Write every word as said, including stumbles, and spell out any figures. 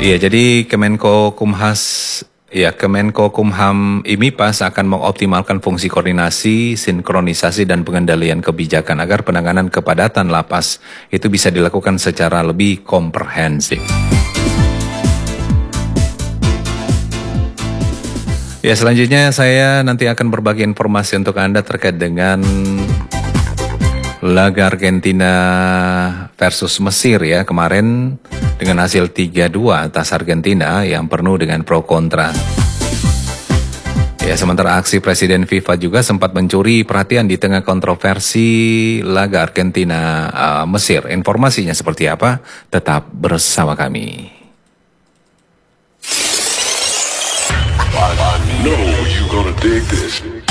Iya, jadi Kemenko Kumhas, ya Kemenko Kumham IMIPAS akan mengoptimalkan fungsi koordinasi, sinkronisasi, dan pengendalian kebijakan agar penanganan kepadatan lapas itu bisa dilakukan secara lebih komprehensif. Ya, selanjutnya saya nanti akan berbagi informasi untuk Anda terkait dengan laga Argentina versus Mesir ya kemarin dengan hasil tiga dua atas Argentina yang penuh dengan pro kontra. Ya, sementara aksi Presiden FIFA juga sempat mencuri perhatian di tengah kontroversi laga Argentina uh, Mesir. Informasinya seperti apa? Tetap bersama kami. I know you're gonna dig this.